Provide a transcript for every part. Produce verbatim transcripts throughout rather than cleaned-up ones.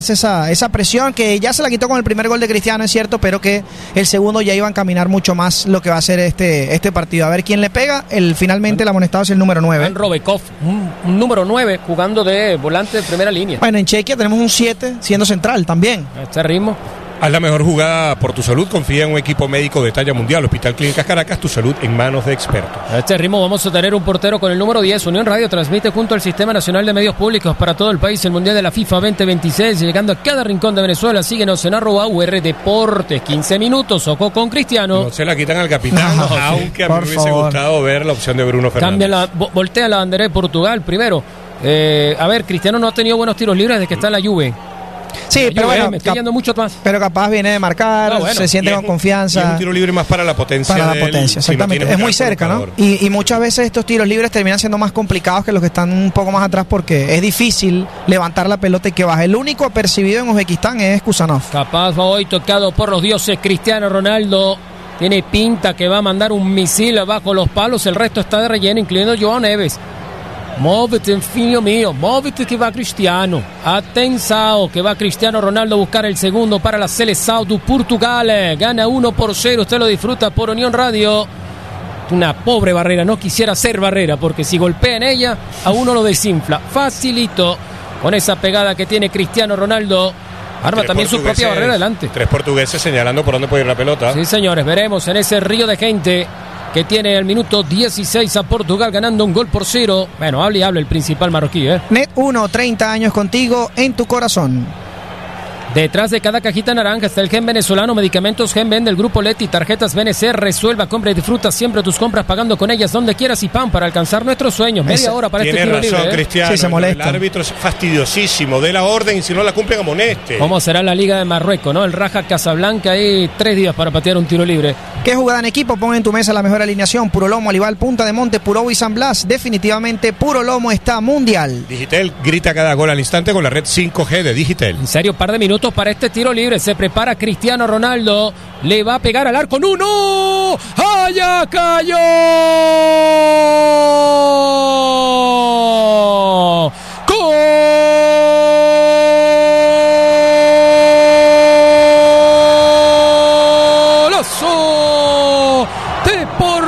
Esa, esa presión que ya se la quitó con el primer gol de Cristiano, es cierto, pero que el segundo ya iba a encaminar mucho más lo que va a ser este, este partido. A ver quién le pega. El, finalmente el amonestado es el número nueve. Jan Robekov, un, un número nueve jugando de volante de primera línea. Bueno, en Chequia tenemos un siete siendo central también. A este ritmo. Haz la mejor jugada por tu salud, confía en un equipo médico de talla mundial. Hospital Clínicas Caracas, tu salud en manos de expertos. A este ritmo vamos a tener un portero con el número diez. Unión Radio transmite junto al Sistema Nacional de Medios Públicos para todo el país el Mundial de la FIFA veinte veintiséis, llegando a cada rincón de Venezuela. Síguenos en arroba U R Deportes. quince minutos, ojo con Cristiano. No se la quitan al capitán, no, aunque a mí me hubiese favor. gustado ver la opción de Bruno Fernández. Cambia la, voltea la bandera de Portugal primero. Eh, a ver, Cristiano no ha tenido buenos tiros libres desde que está en la Juve. Sí, pero Juve, bueno, me estoy yendo mucho más. Pero capaz viene de marcar, no, bueno, se siente con confianza. Y es un tiro libre más para la potencia. Para la del, potencia, exactamente. Si no es muy cerca, ¿no? Y, y muchas veces estos tiros libres terminan siendo más complicados que los que están un poco más atrás porque es difícil levantar la pelota y que baje. El único apercibido en Uzbekistán es Kusanov. Capaz hoy tocado por los dioses. Cristiano Ronaldo tiene pinta que va a mandar un misil bajo los palos. El resto está de relleno, incluyendo João Neves. Móvete, figlio mío, móvete que va Cristiano. Atenção, que va Cristiano Ronaldo a buscar el segundo para la Seleção do Portugal. Gana uno por cero, usted lo disfruta por Unión Radio. Una pobre barrera, no quisiera ser barrera, porque si golpea en ella, a uno lo desinfla. Facilito, con esa pegada que tiene Cristiano Ronaldo. Arma también su propia barrera adelante. Tres portugueses señalando por dónde puede ir la pelota. Sí, señores, veremos en ese río de gente que tiene el minuto dieciséis a Portugal ganando un gol por cero. Bueno, hable y hable el principal marroquí, ¿eh? Net uno, treinta años contigo en tu corazón. Detrás de cada cajita naranja está el Gen venezolano, medicamentos Gen Ben del grupo Leti, tarjetas B N C, resuelva, compra y disfruta siempre tus compras pagando con ellas donde quieras y pan para alcanzar nuestros sueños. Media Ese, hora para este tiro tiro razón, libre. ¿eh? Cristiano, sí, se molesta. El árbitro es fastidiosísimo, de la orden y si no la cumplen amoneste. ¿Cómo será la Liga de Marruecos, no? El Raja Casablanca, hay tres días para patear un tiro libre. ¿Qué jugada en equipo? Pon en tu mesa la mejor alineación. Puro Lomo, Alival, Punta de Monte, Puro y San Blas. Definitivamente Puro Lomo está mundial. Digitel grita cada gol al instante con la red cinco G de Digitel. En serio, par de minutos para este tiro libre. Se prepara Cristiano Ronaldo. Le va a pegar al arco. ¡No, no! ¡Allá cayó! ¡Golazo de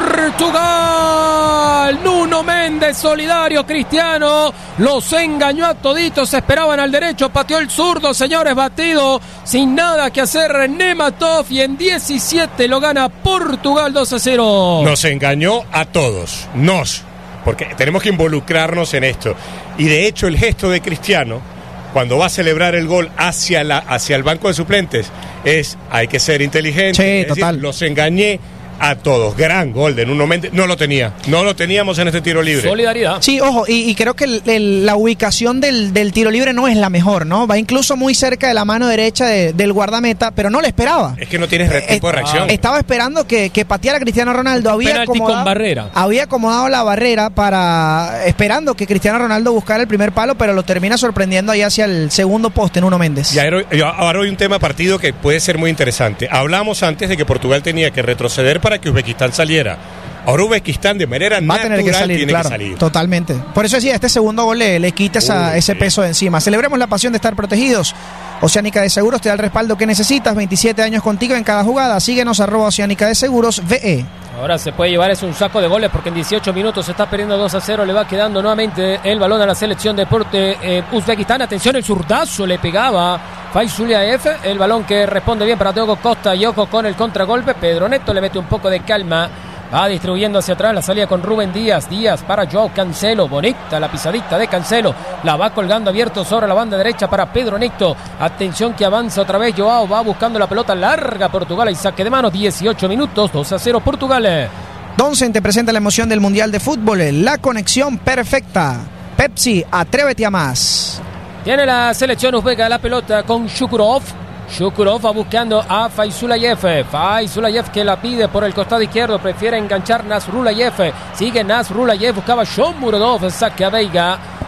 Portugal! Nuno Méndez, solidario, Cristiano. Los engañó a toditos, esperaban al derecho, pateó el zurdo, señores, batido, sin nada que hacer Nematov, y en diecisiete lo gana Portugal dos a cero. Nos engañó a todos, nos, porque tenemos que involucrarnos en esto. Y de hecho el gesto de Cristiano, cuando va a celebrar el gol hacia, la, hacia el banco de suplentes, es, hay que ser inteligente. Sí, es total. Decir, los engañé a todos. Gran gol de Nuno Méndez. No lo tenía. No lo teníamos en este tiro libre. Solidaridad. Sí, ojo, y, y creo que el, el, la ubicación del, del tiro libre no es la mejor, ¿no? Va incluso muy cerca de la mano derecha de, del guardameta, pero no le esperaba. Es que no tienes eh, tiempo de reacción. Estaba esperando que, que pateara Cristiano Ronaldo. Había acomodado, con barrera. había acomodado la barrera para esperando que Cristiano Ronaldo buscara el primer palo, pero lo termina sorprendiendo ahí hacia el segundo poste, Nuno Méndez. Y ahora, ahora hay un tema partido que puede ser muy interesante. Hablamos antes de que Portugal tenía que retroceder para que Uzbekistán saliera. Ahora Uzbekistán de manera Va natural a tener que salir, tiene claro, que salir. Totalmente. Por eso decía, este segundo gol le, le quita esa, Uy, ese sí. peso de encima. Celebremos la pasión de estar protegidos. Oceánica de Seguros te da el respaldo que necesitas. veintisiete años contigo en cada jugada. Síguenos arroba Oceánica de Seguros V E. Ahora se puede llevar es un saco de goles porque en dieciocho minutos se está perdiendo dos a cero. Le va quedando nuevamente el balón a la selección de deporte eh, Uzbekistán. Atención, el zurdazo le pegaba Faizuliaev. El balón que responde bien para Diogo Costa y ojo con el contragolpe. Pedro Neto le mete un poco de calma. Va distribuyendo hacia atrás, la salida con Rubén Díaz. Díaz para Joao Cancelo. Bonita la pisadita de Cancelo. La va colgando abierto sobre la banda derecha para Pedro Neto. Atención que avanza otra vez Joao. Va buscando la pelota larga Portugal y saque de mano. dieciocho minutos, dos a cero Portugal. Donsen te presenta la emoción del Mundial de Fútbol. La conexión perfecta. Pepsi, atrévete a más. Tiene la selección uzbeka la pelota con Shukurov. Shukurov va buscando a Faizuliaev. Faizuliaev que la pide por el costado izquierdo. Prefiere enganchar Nasrullayev. Sigue Nasrullayev. Buscaba Shomurodov. Saque a Veiga.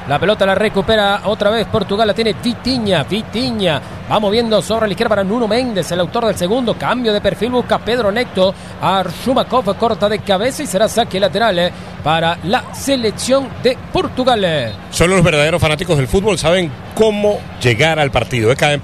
La pelota la recupera otra vez Portugal, la tiene Vitinha, Vitinha. Va moviendo sobre la izquierda para Nuno Méndez, el autor del segundo. Cambio de perfil, busca Pedro Neto. Archumakov corta de cabeza y será saque lateral eh, para la selección de Portugal. Solo los verdaderos fanáticos del fútbol saben cómo llegar al partido. ¿eh? Cada